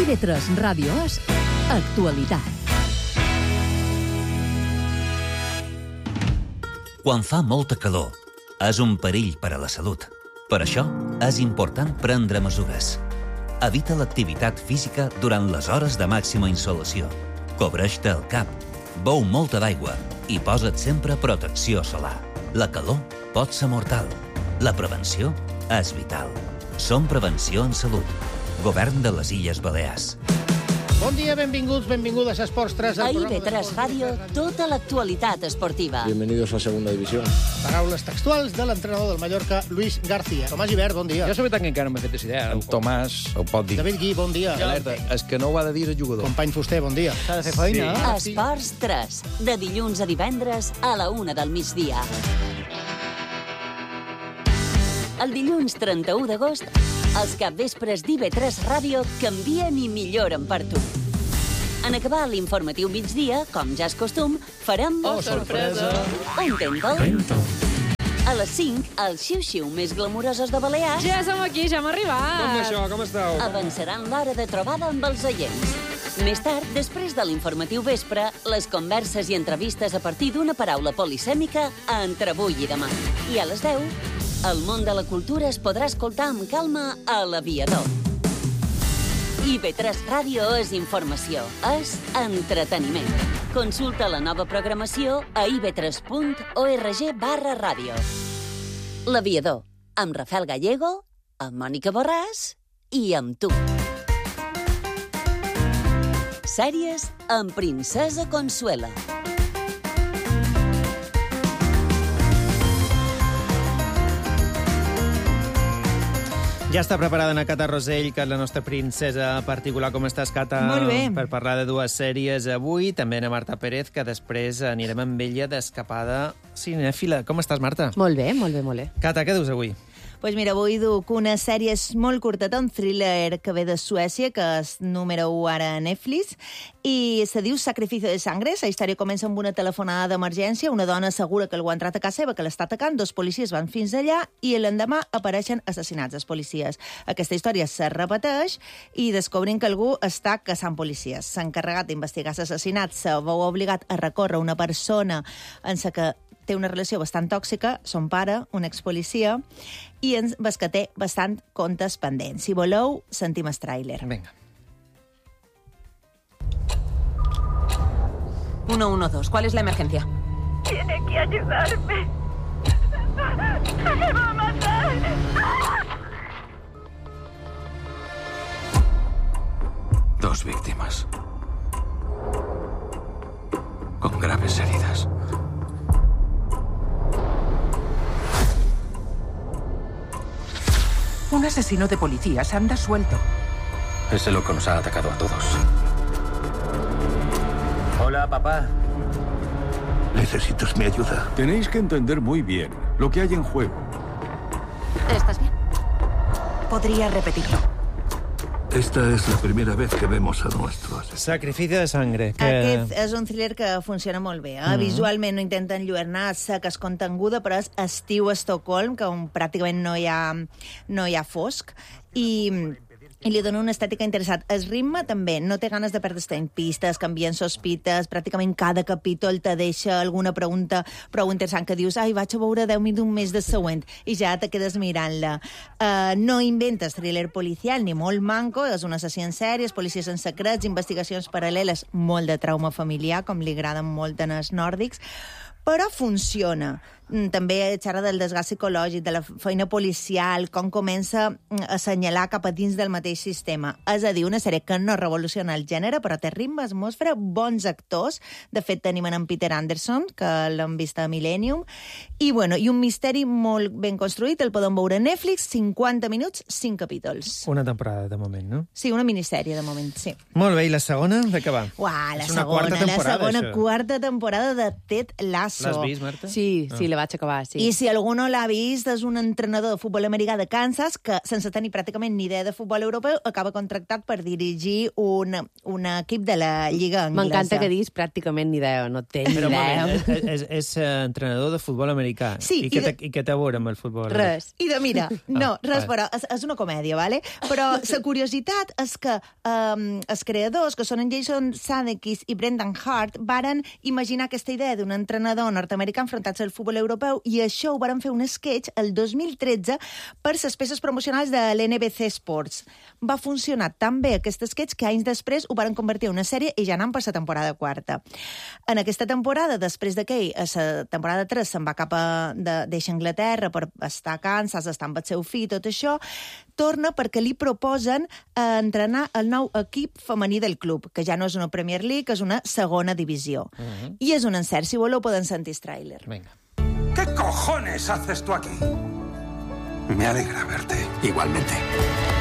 IB3 Ràdio és actualitat. Quan fa molta calor, és un perill per a la salut. Per això, és important prendre mesures. Evita l'activitat física durant les hores de màxima insolació. Cobreix-te el cap, beu molta d'aigua i posa't sempre protecció solar. La calor pot ser mortal. La prevenció és vital. Som Prevenció en Salut. Govern de les Illes Balears. Bon dia, benvinguts, benvingudes a Esports 3. A IB3 Ràdio, tota l'actualitat esportiva. Bienvenidos a Segunda División. Paraules textuals de l'entrenador del Mallorca, Luis García. Tomàs Gibert, bon dia. Jo sobre tant que encara no m'he fet idea. En Tomàs ho pot dir. David Gui, bon dia. Alerta, és que no ho ha de dir el jugador. Company Fuster, bon dia. S'ha de fer feina. Sí. Esports 3, de dilluns a divendres a la 1 del migdia. El dilluns 31 d'agost, els capvespres d'IB3 Ràdio canvien i milloren per tu. En acabar l'informatiu migdia, com ja és costum, farem... Oh, sorpresa! Un Tento. A les 5, els xiu-xiu més glamurosos de Balears Ja som aquí, ja hem arribat. Com això? Com esteu? avançaran l'hora de trobada amb els oients. Més tard, després de l'informatiu vespre, les converses i entrevistes a partir d'una paraula polisèmica a entre avui i demà. I a les 10, el món de la cultura es podrà escoltar amb calma a l'Aviador. IB3 Ràdio és informació, és entreteniment. Consulta la nova programació a ib3.org/ràdio. L'Aviador, amb Rafael Gallego, amb Mònica Borràs i amb tu. Sèries amb Princesa Consuela. Ja està preparada na Cata Rosell, que és la nostra princesa particular. Com estàs, Cata? Molt bé. Per parlar de dues sèries avui. També na Marta Pérez, que després anirem amb ella d'escapada cinèfila. Com estàs, Marta? Molt bé, molt bé, molt bé. Cata, què dius avui? Pues mira, avui duc una sèrie molt curteta, un thriller que ve de Suècia, que és número 1 ara a Netflix, i se diu Sacrificio de Sangre. La història comença amb una telefonada d'emergència. Una dona assegura que algú ha entrat a casa seva, que l'està atacant. 2 policies van fins allà i l'endemà apareixen assassinats els policies. Aquesta història se repeteix i descobrim que algú està caçant policies. S'ha encarregat d'investigar l'assassinat, se veu obligat a recórrer una persona en la que té una relació bastant tòxica, son pare, un expolicia, i ens ves que té bastant comptes pendents. Si voleu, sentim el tràiler. Vinga. 112, ¿cuál es la emergencia? Tiene que ayudarme. ¡Me va a matar! Dos víctimas. Con graves heridas. Un asesino de policías anda suelto. Es el que nos ha atacado a todos. Hola, papá. Necesitas mi ayuda. Tenéis que entender muy bien lo que hay en juego. ¿Estás bien? Podría repetirlo. Esta es la primera vez que vemos a nuestro asesino. Sacrificio de Sangre. Que... Aquest és un thriller que funciona molt bé. Visualment no intenta enlluernar-se, que és continguda, però és estiu a Estocolm, que pràcticament no hi ha fosc, i li dona una estètica interessant. El ritme també no té ganes de perdre-se en pistes, canvien sospites, pràcticament cada capítol te deixa alguna pregunta prou interessant que dius, ai, vaig a veure 10 minuts més de següent, i ja te quedes mirant-la. No inventes thriller policial ni molt manco, és un assassí en sèries, policies en secrets, investigacions paral·leles, molt de trauma familiar, com li agraden molt en els nòrdics, però funciona. També xerra del desgast psicològic, de la feina policial, com comença a assenyalar cap a dins del mateix sistema. És a dir, una sèrie que no revoluciona el gènere, però té ritme, atmosfera, bons actors. De fet, tenim en Peter Anderson, que l'hem vist a Millennium, i un misteri molt ben construït. El podem veure a Netflix, 50 minuts, 5 capítols. Una temporada, de moment, no? Sí, una minissèrie, de moment, sí. Molt bé, i la segona, de què va? Uah, la segona quarta temporada de Ted Lasso. Lasso. L'has vist, Marta? Sí, la vaig acabar, sí. I si algú no l'ha vist, és un entrenador de futbol americà de Kansas que, sense tenir pràcticament ni idea de futbol europeu, acaba contractat per dirigir un equip de la Lliga Anglesa. M'encanta que diguis pràcticament ni idea, no té ni idea. És entrenador de futbol americà. Sí, I què té a veure amb el futbol? Res. I mira, però és una comèdia, vale? Però la curiositat és que els creadors, que són en Jason Sudeikis i Brendan Hart, varen imaginar aquesta idea d'un entrenador nord-americà enfrontat al futbol europeu, i això ho varen fer un sketch el 2013 per les peces promocionals de l'NBC Sports. Va funcionar tan bé aquest sketch que anys després ho varen convertir en una sèrie i ja anant per la temporada 4. En aquesta temporada, després d'aquell, a la temporada 3 se'n va cap deixa Anglaterra per estar a Kansas, estar amb el seu fill, tot això, torna perquè li proposen entrenar el nou equip femení del club, que ja no és una Premier League, és una segona divisió. I és un encert, si voleu poden sentir el tràiler. Vinga. ¿Qué cojones haces tú aquí? Me alegra verte. Igualmente.